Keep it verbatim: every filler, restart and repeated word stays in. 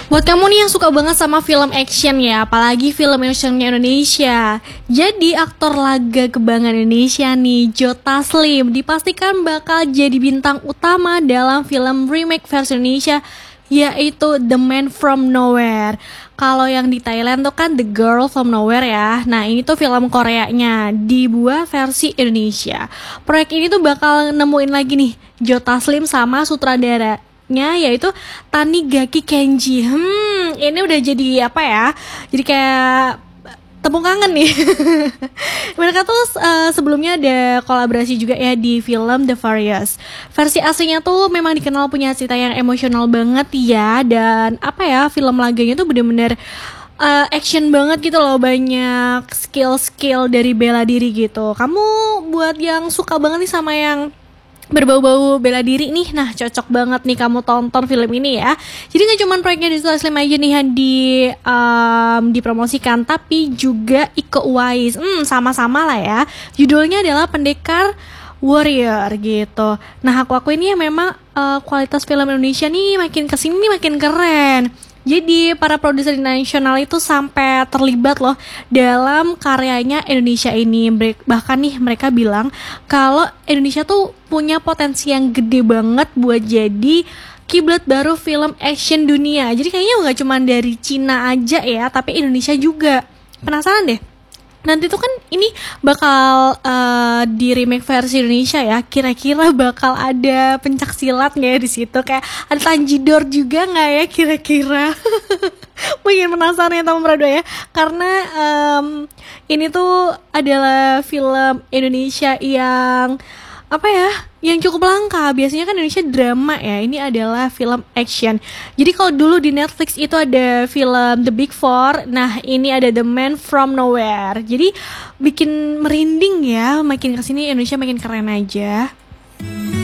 Buat kamu nih yang suka banget sama film action ya, apalagi film actionnya Indonesia, jadi aktor laga kebanggaan Indonesia nih, Joe Taslim, dipastikan bakal jadi bintang utama dalam film remake versi Indonesia, yaitu The Man From Nowhere. Kalau yang di Thailand tuh kan The Girl From Nowhere ya. Nah ini tuh film Koreanya dibuat versi Indonesia. Proyek ini tuh bakal nemuin lagi nih Joe Taslim sama sutradara yaitu Tanigaki Kenji. Hmm, ini udah jadi apa ya? Jadi kayak tepung kangen nih. Mereka tuh uh, sebelumnya ada kolaborasi juga ya di film The Furious. Versi aslinya tuh memang dikenal punya cerita yang emosional banget ya, dan apa ya, film laganya tuh bener-bener uh, action banget gitu loh, banyak skill-skill dari bela diri gitu. Kamu buat yang suka banget nih sama yang berbau-bau bela diri nih, nah cocok banget nih kamu tonton film ini ya. Jadi gak cuma proyeknya di Taslim aja nih yang di, um, dipromosikan, tapi juga Iko Uwais. Hmm, sama-sama lah ya. Judulnya adalah Pendekar Warrior gitu. Nah aku akuin ya memang uh, kualitas film Indonesia nih makin kesini nih makin keren. Jadi para produser nasional itu sampai terlibat loh dalam karyanya Indonesia ini. Bahkan nih mereka bilang kalau Indonesia tuh punya potensi yang gede banget buat jadi kiblat baru film action dunia. Jadi kayaknya gak cuma dari Cina aja ya, tapi Indonesia juga. Penasaran deh, nanti tuh kan ini bakal uh, di remake versi Indonesia ya. Kira-kira bakal ada pencak silat nggak ya di situ? Kayak ada Tanjidor juga nggak ya kira-kira? Mungkin penasaran ya teman Bradua ya. Karena um, ini tuh adalah film Indonesia yang apa ya, yang cukup langka. Biasanya kan Indonesia drama ya, ini adalah film action. Jadi kalau dulu di Netflix itu ada film The Big Four, nah ini ada The Man From Nowhere. Jadi bikin merinding ya, makin kesini Indonesia makin keren aja.